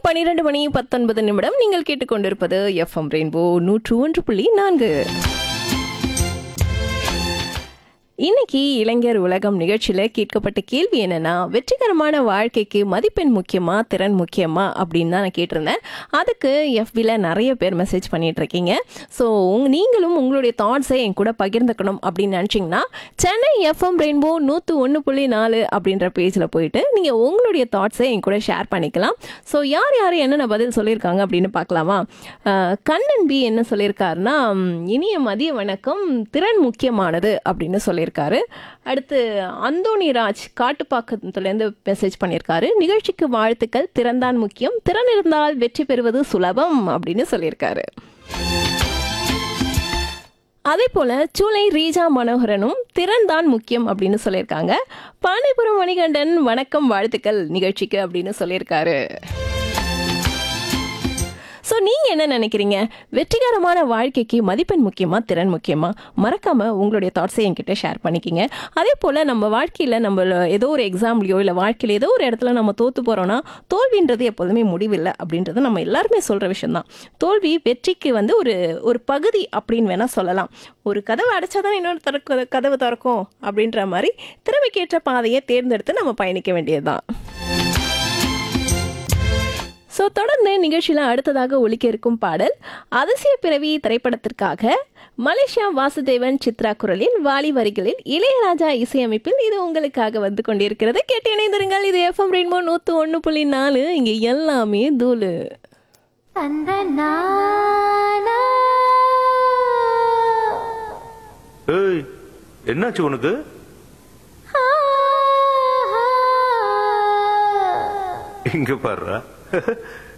12:19 நீங்கள் கேட்டுக்கொண்டிருப்பது FM rainbow 101.4. இன்னைக்கு இளைஞர் உலகம் நிகழ்ச்சியில கேட்கப்பட்ட கேள்வி என்னன்னா, வெற்றிகரமான வாழ்க்கைக்கு மதிப்பெண் முக்கியமா திறன் முக்கியமா அப்படின்னு தான் நான் கேட்டிருந்தேன். அதுக்கு எஃபில நிறைய பேர் மெசேஜ் பண்ணிட்டு இருக்கீங்க. ஸோ நீங்களும் உங்களுடைய தாட்ஸை என் கூட பகிர்ந்துக்கணும் அப்படின்னு நினச்சிங்கன்னா, சென்னை எஃப்எம் ரெயின்போ 101.4 அப்படின்ற பேஜில் போயிட்டு நீங்கள் உங்களுடைய தாட்ஸை என் கூட ஷேர் பண்ணிக்கலாம். ஸோ யார் யார் என்னென்ன பதில் சொல்லியிருக்காங்க அப்படின்னு பார்க்கலாமா? கண்ணன் பி என்ன சொல்லியிருக்காருன்னா, இனிய மதிய வணக்கம், திறன் முக்கியமானது அப்படின்னு சொல்லியிருக்காரு. அடுத்து அந்தோணிராஜ் காட்டுப்பாக்கத்துலேருந்து மெசேஜ் பண்ணியிருக்காரு. நிகழ்ச்சிக்கு வாழ்த்துக்கள், திறன்தான் முக்கியம், திறன் இருந்தால் வெற்றி பெறுவது சுலபம் அப்படின்னு சொல்லியிருக்காரு. அதே போல சூளை ரீஜா மனோகரனும் திறன் தான் முக்கியம் அப்படின்னு சொல்லியிருக்காங்க. பாண்டிபுரம் மணிகண்டன் வணக்கம் வாழ்த்துக்கள் நிகழ்ச்சிக்கு அப்படின்னு சொல்லியிருக்காரு. ஸோ நீங்கள் என்ன நினைக்கிறீங்க? வெற்றிகரமான வாழ்க்கைக்கு மதிப்பெண் முக்கியமா திறன் முக்கியமா? மறக்காமல் உங்களுடைய தாட்ஸை என்கிட்ட ஷேர் பண்ணிக்கிங்க. அதே போல் நம்ம வாழ்க்கையில் நம்ம ஏதோ ஒரு எக்ஸாம்லையோ இல்லை வாழ்க்கையில் ஏதோ ஒரு இடத்துல நம்ம தோற்று போகிறோன்னா, தோல்வின்றது எப்போதுமே முடிவில்லை அப்படின்றது நம்ம எல்லாருமே சொல்கிற விஷயம்தான். தோல்வி வெற்றிக்கு ஒரு பகுதி அப்படின்னு வேணால் சொல்லலாம். ஒரு கதவை அடைச்சாதான் இன்னொரு கதவு திறக்கும் அப்படின்ற மாதிரி திறமைக்கேற்ற பாதையை தேர்ந்தெடுத்து நம்ம பயணிக்க வேண்டியதுதான். ஸோ தொடர்ந்து நிகழ்ச்சியில் அடுத்ததாக ஒலிக்க இருக்கும் பாடல் அதிசய பிறவி திரைப்படத்திற்காக மலேசியா வாசுதேவன் சித்ரா குரலில், வாலி வரிகளில், இளையராஜா இசையமைப்பில் இது உங்களுக்காக வந்து கொண்டிருக்கிறது. கேட்டு இணைந்திருங்கள். இது எஃப்எம் ரெயின்போ 101.4. இங்கே எல்லாமே தூளு. என்னாச்சு உனக்கு? இங்க பாரு.